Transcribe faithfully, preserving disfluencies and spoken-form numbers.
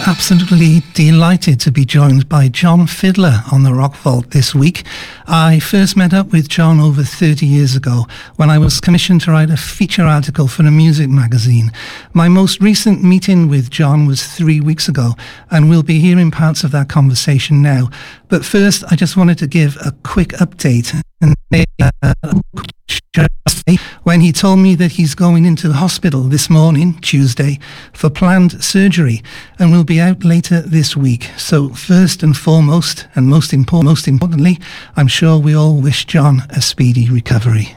absolutely delighted to be joined by John Fiddler on the Rock Vault this week. I first met up with John over thirty years ago when I was commissioned to write a feature article for a music magazine. My most recent meeting with John was three weeks ago, and we'll be hearing parts of that conversation now. But first, I just wanted to give a quick update. And uh, when he told me that he's going into the hospital this morning, Tuesday, for planned surgery, and will be out later this week. So first and foremost, and most, impor- most importantly, I'm sure we all wish John a speedy recovery.